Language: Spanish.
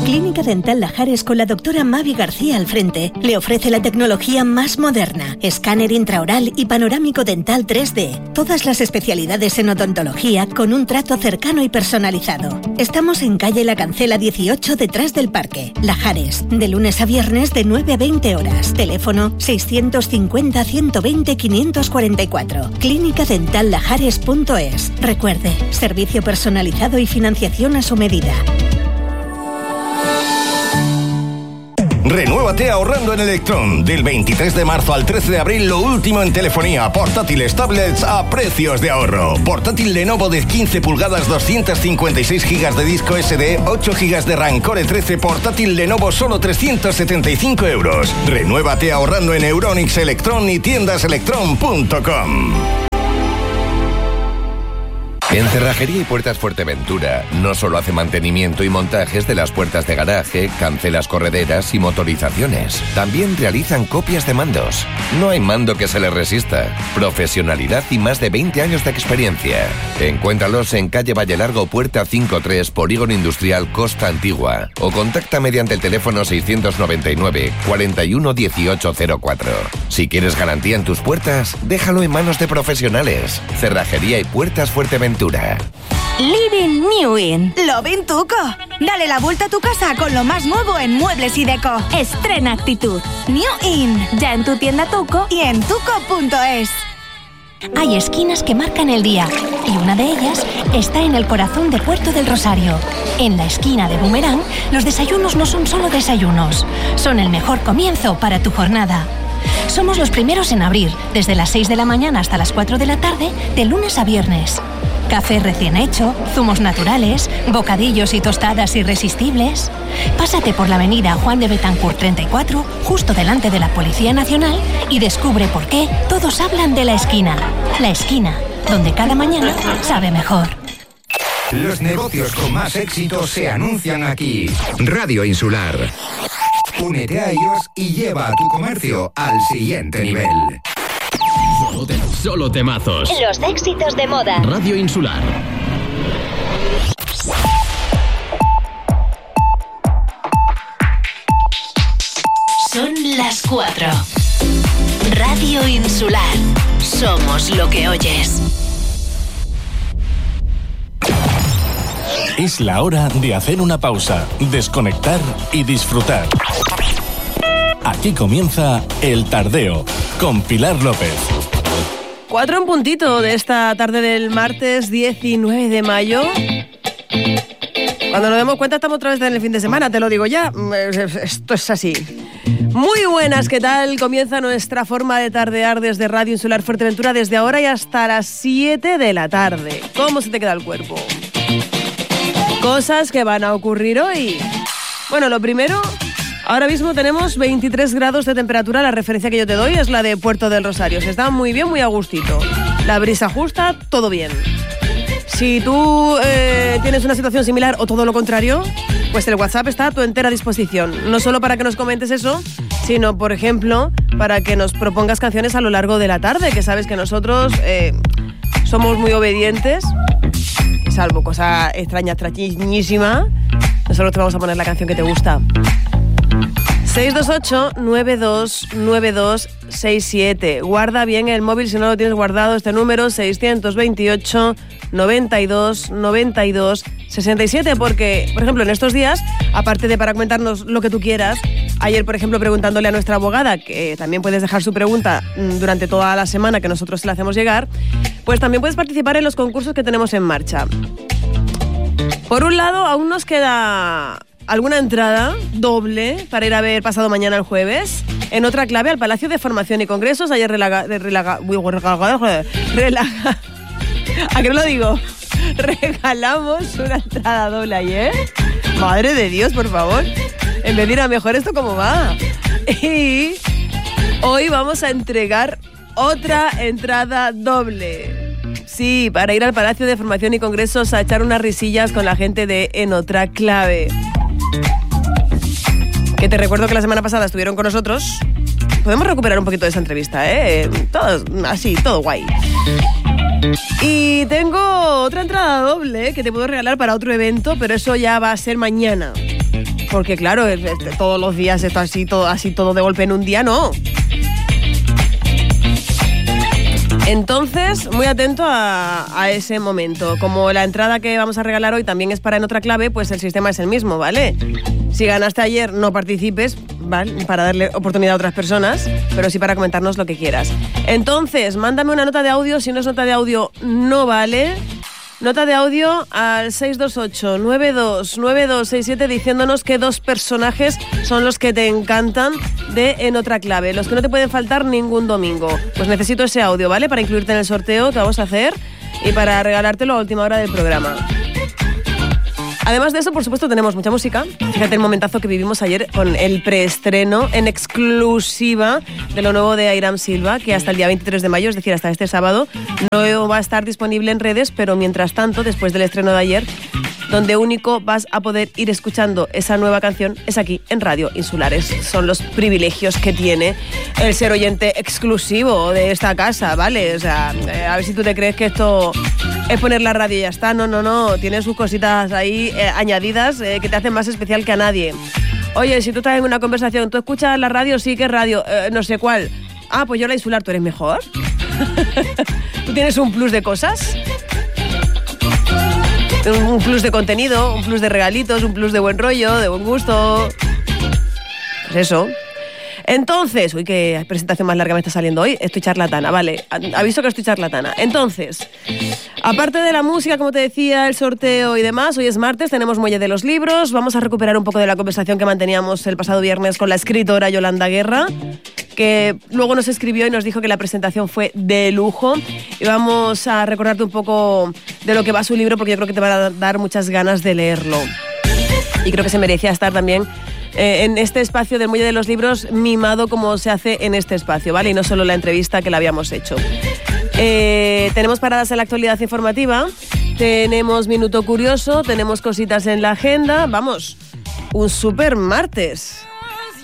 Clínica Dental Lajares con la doctora Mavi García al frente le ofrece la tecnología más moderna, escáner intraoral y panorámico dental 3D. Todas las especialidades en odontología con un trato cercano y personalizado. Estamos en calle La Cancela 18 detrás del parque. Lajares, de lunes a viernes de 9 a 20 horas. Teléfono 650 120 544. clínicadentallajares.es. Recuerde, servicio personalizado y financiación a su medida. Renuévate ahorrando en Electron. Del 23 de marzo al 13 de abril, lo último en telefonía, portátiles, tablets a precios de ahorro. Portátil Lenovo de 15 pulgadas, 256 GB de disco SD, 8 GB de RAM Core 13, portátil Lenovo, solo 375 euros. Renuévate ahorrando en Euronics, Electron y tiendaselectron.com. En Cerrajería y Puertas Fuerteventura no solo hace mantenimiento y montajes de las puertas de garaje, cancelas correderas y motorizaciones. También realizan copias de mandos. No hay mando que se les resista. Profesionalidad y más de 20 años de experiencia. Encuéntralos en calle Valle Largo, Puerta 53, Polígono Industrial Costa Antigua. O contacta mediante el teléfono 699 41 1804. Si quieres garantía en tus puertas, déjalo en manos de profesionales. Cerrajería y Puertas Fuerteventura. Living New In. Lo Tuco. Dale la vuelta a tu casa con lo más nuevo en muebles y deco. Estrena actitud. New In. Ya en tu tienda Tuco y en tuco.es. Hay esquinas que marcan el día y una de ellas está en el corazón de Puerto del Rosario. En la esquina de Boomerang, los desayunos no son solo desayunos, son el mejor comienzo para tu jornada. Somos los primeros en abrir, desde las 6 de la mañana hasta las 4 de la tarde, de lunes a viernes. Café recién hecho, zumos naturales, bocadillos y tostadas irresistibles. Pásate por la avenida Juan de Betancourt 34, justo delante de la Policía Nacional, y descubre por qué todos hablan de la esquina. La esquina, donde cada mañana sabe mejor. Los negocios con más éxito se anuncian aquí. Radio Insular. Únete a ellos y lleva a tu comercio al siguiente nivel. Solo temazos. Los éxitos de moda. Radio Insular. Son las 4. Radio Insular. Somos lo que oyes. Es la hora de hacer una pausa, desconectar y disfrutar. Aquí comienza El Tardeo, con Pilar López. 4 en puntito de esta tarde del martes 19 de mayo. Cuando nos demos cuenta estamos otra vez en el fin de semana, te lo digo ya. Esto es así. Muy buenas, ¿qué tal? Comienza nuestra forma de tardear desde Radio Insular Fuerteventura desde ahora y hasta las 7 de la tarde. ¿Cómo se te queda el cuerpo? Cosas que van a ocurrir hoy. Bueno, lo primero, ahora mismo tenemos 23 grados de temperatura. La referencia que yo te doy es la de Puerto del Rosario. Se está muy bien, muy a gustito. La brisa justa, todo bien. Si tú tienes una situación similar o todo lo contrario, pues el WhatsApp está a tu entera disposición. No solo para que nos comentes eso, sino, por ejemplo, para que nos propongas canciones a lo largo de la tarde, que sabes que nosotros somos muy obedientes. Salvo cosa extraña, extrañísima, nosotros te vamos a poner la canción que te gusta. 628-929267. Guarda bien el móvil si no lo tienes guardado, este número 628 92 92 67, porque, por ejemplo, en estos días, aparte de para comentarnos lo que tú quieras, ayer, por ejemplo, preguntándole a nuestra abogada, que también puedes dejar su pregunta durante toda la semana que nosotros se la hacemos llegar, pues también puedes participar en los concursos que tenemos en marcha. Por un lado, aún nos queda alguna entrada doble para ir a ver pasado mañana el jueves en Otra Clave al Palacio de Formación y Congresos. Ayer ¿a qué no lo digo? Regalamos una entrada doble ayer. Madre de Dios, por favor. En vez de ir a mejor, ¿esto cómo va? Y hoy vamos a entregar otra entrada doble. Sí, para ir al Palacio de Formación y Congresos a echar unas risillas con la gente de En Otra Clave. Que te recuerdo que la semana pasada estuvieron con nosotros. Podemos recuperar un poquito de esa entrevista, Todo así, todo guay. Y tengo otra entrada doble que te puedo regalar para otro evento, pero eso ya va a ser mañana. Porque claro, todos los días esto así todo de golpe en un día, no. Entonces, muy atento a ese momento. Como la entrada que vamos a regalar hoy también es para En Otra Clave, pues el sistema es el mismo, ¿vale? Si ganaste ayer, no participes, ¿vale? Para darle oportunidad a otras personas, pero sí para comentarnos lo que quieras. Entonces, mándame una nota de audio. Si no es nota de audio, no vale. Nota de audio al 628-929267 diciéndonos qué 2 personajes son los que te encantan de En Otra Clave, los que no te pueden faltar ningún domingo. Pues necesito ese audio, ¿vale? Para incluirte en el sorteo que vamos a hacer y para regalártelo a última hora del programa. Además de eso, por supuesto, tenemos mucha música. Fíjate el momentazo que vivimos ayer con el preestreno en exclusiva de lo nuevo de Airam Silva, que hasta el día 23 de mayo, es decir, hasta este sábado, no va a estar disponible en redes, pero mientras tanto, después del estreno de ayer, donde único vas a poder ir escuchando esa nueva canción es aquí en Radio Insulares. Son los privilegios que tiene el ser oyente exclusivo de esta casa, ¿vale? O sea, a ver si tú te crees que esto es poner la radio y ya está. No, tiene sus cositas ahí añadidas que te hacen más especial que a nadie. Oye, si tú estás en una conversación, ¿tú escuchas la radio? Sí, ¿qué radio? No sé cuál. Ah, pues yo la Insular, ¿tú eres mejor? ¿Tú tienes un plus de cosas? Un plus de contenido, un plus de regalitos, un plus de buen rollo, de buen gusto. Pues eso. Entonces, uy, qué presentación más larga me está saliendo hoy. Estoy charlatana, vale. Aviso que estoy charlatana. Entonces, aparte de la música, como te decía, el sorteo y demás, hoy es martes, tenemos Muelle de los Libros. Vamos a recuperar un poco de la conversación que manteníamos el pasado viernes con la escritora Yolanda Guerra, que luego nos escribió y nos dijo que la presentación fue de lujo. Y vamos a recordarte un poco de lo que va su libro, porque yo creo que te va a dar muchas ganas de leerlo. Y creo que se merecía estar también en este espacio del Muelle de los Libros, mimado como se hace en este espacio, ¿vale? Y no solo la entrevista que le habíamos hecho. Tenemos paradas en la actualidad informativa, tenemos Minuto Curioso, tenemos cositas en la agenda. Vamos, un super martes.